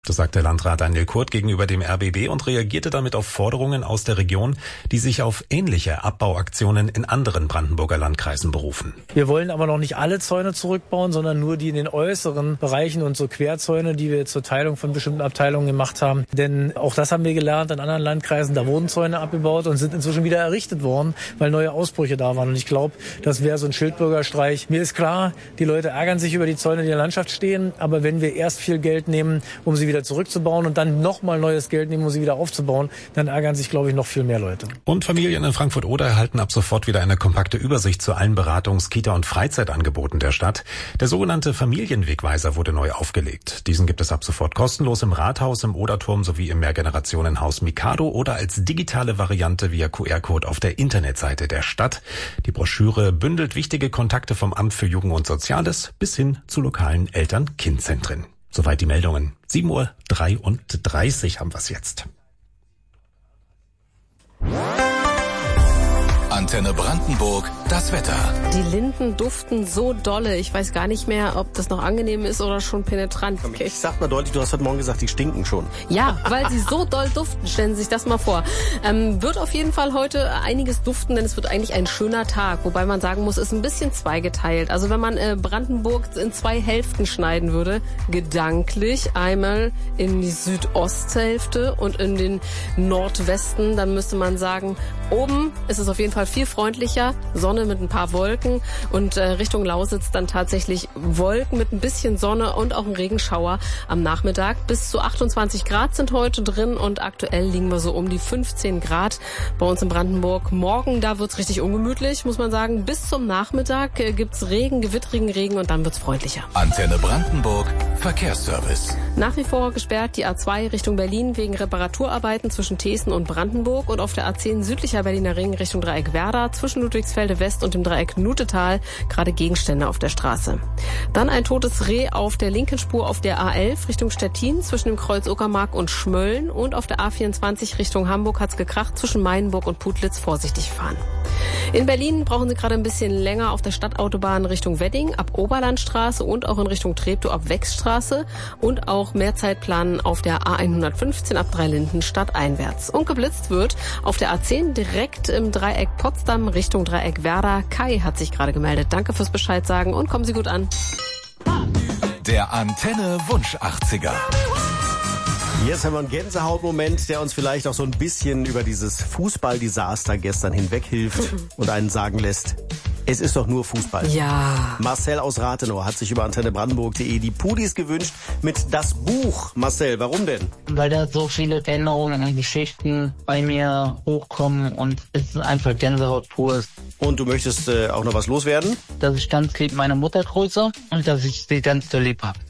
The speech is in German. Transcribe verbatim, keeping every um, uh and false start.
Das sagte Landrat Daniel Kurt gegenüber dem R B B und reagierte damit auf Forderungen aus der Region, die sich auf ähnliche Abbauaktionen in anderen Brandenburger Landkreisen berufen. Wir wollen aber noch nicht alle Zäune zurückbauen, sondern nur die in den äußeren Bereichen und so Querzäune, die wir zur Teilung von bestimmten Abteilungen gemacht haben. Denn auch das haben wir gelernt in anderen Landkreisen. Da wurden Zäune abgebaut und sind inzwischen wieder errichtet worden, weil neue Ausbrüche da waren. Und ich glaube, das wäre so ein Schildbürgerstreich. Mir ist klar, die Leute ärgern sich über die Zäune, die in der Landschaft stehen. Aber wenn wir erst viel Geld nehmen, um sie wieder zurückzubauen und dann nochmal neues Geld nehmen, um sie wieder aufzubauen, dann ärgern sich, glaube ich, noch viel mehr Leute. Und Familien in Frankfurt-Oder erhalten ab sofort wieder eine kompakte Übersicht zu allen Beratungs-, Kita- und Freizeitangeboten der Stadt. Der sogenannte Familienwegweiser wurde neu aufgelegt. Diesen gibt es ab sofort kostenlos im Rathaus, im Oderturm sowie im Mehrgenerationenhaus Mikado oder als digitale Variante via Q R-Code auf der Internetseite der Stadt. Die Broschüre bündelt wichtige Kontakte vom Amt für Jugend und Soziales bis hin zu lokalen Eltern-Kind-Zentren. Soweit die Meldungen. sieben Uhr dreiunddreißig haben wir es jetzt. Antenne Brandenburg, das Wetter. Die Linden duften so dolle. Ich weiß gar nicht mehr, ob das noch angenehm ist oder schon penetrant. Ich sag mal deutlich, du hast heute Morgen gesagt, die stinken schon. Ja, weil sie so doll duften. Stellen Sie sich das mal vor. Ähm, wird auf jeden Fall heute einiges duften, denn es wird eigentlich ein schöner Tag. Wobei man sagen muss, ist ein bisschen zweigeteilt. Also wenn man äh, Brandenburg in zwei Hälften schneiden würde, gedanklich einmal in die Südosthälfte und in den Nordwesten, dann müsste man sagen, oben ist es auf jeden Fall viel freundlicher, Sonne mit ein paar Wolken und äh, Richtung Lausitz dann tatsächlich Wolken mit ein bisschen Sonne und auch ein Regenschauer am Nachmittag. Bis zu achtundzwanzig Grad sind heute drin und aktuell liegen wir so um die fünfzehn Grad bei uns in Brandenburg. Morgen, da wird's richtig ungemütlich, muss man sagen. Bis zum Nachmittag äh, gibt's Regen, gewittrigen Regen und dann wird's freundlicher. Antenne Brandenburg, Verkehrsservice. Nach wie vor gesperrt die A zwei Richtung Berlin wegen Reparaturarbeiten zwischen Thesen und Brandenburg und auf der A zehn südlicher Berliner Ring Richtung Dreieck Werder zwischen Ludwigsfelde West und dem Dreieck Nutetal gerade Gegenstände auf der Straße. Dann ein totes Reh auf der linken Spur auf der A elf Richtung Stettin zwischen dem Kreuz Uckermark und Schmölln und auf der A vierundzwanzig Richtung Hamburg hat's gekracht zwischen Meienburg und Putlitz, vorsichtig fahren. In Berlin brauchen Sie gerade ein bisschen länger auf der Stadtautobahn Richtung Wedding ab Oberlandstraße und auch in Richtung Treptow ab Wechstraße und auch mehr Zeit planen auf der A hundertfünfzehn ab Dreilinden stadteinwärts. Und geblitzt wird auf der A zehn direkt im Dreieck Potsdam Richtung Dreieck Werder. Kai hat sich gerade gemeldet. Danke fürs Bescheid sagen und kommen Sie gut an. Der Antenne Wunsch achtziger. Jetzt haben wir einen Gänsehautmoment, der uns vielleicht auch so ein bisschen über dieses Fußballdesaster gestern hinweg hilft und einen sagen lässt, es ist doch nur Fußball. Ja. Marcel aus Rathenow hat sich über antenne brandenburg punkt de die Pudis gewünscht mit das Buch. Marcel, warum denn? Weil da so viele Erinnerungen und Geschichten bei mir hochkommen und es einfach Gänsehaut pur ist. Und du möchtest äh, auch noch was loswerden? Dass ich ganz lieb meine Mutter grüße und dass ich sie ganz doll lieb habe.